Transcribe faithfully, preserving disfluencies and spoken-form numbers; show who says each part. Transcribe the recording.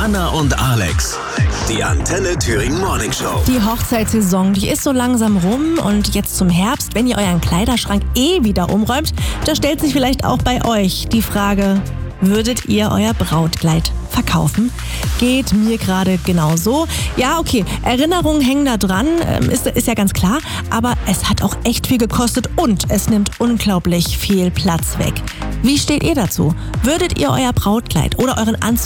Speaker 1: Anna und Alex. Die Antenne Thüringen Morning Show.
Speaker 2: Die Hochzeitssaison, die ist so langsam rum und jetzt zum Herbst, wenn ihr euren Kleiderschrank eh wieder umräumt, da stellt sich vielleicht auch bei euch die Frage, würdet ihr euer Brautkleid verkaufen? Geht mir gerade genauso. Ja, okay, Erinnerungen hängen da dran, ist, ist ja ganz klar, aber es hat auch echt viel gekostet und es nimmt unglaublich viel Platz weg. Wie steht ihr dazu? Würdet ihr euer Brautkleid oder euren Anzug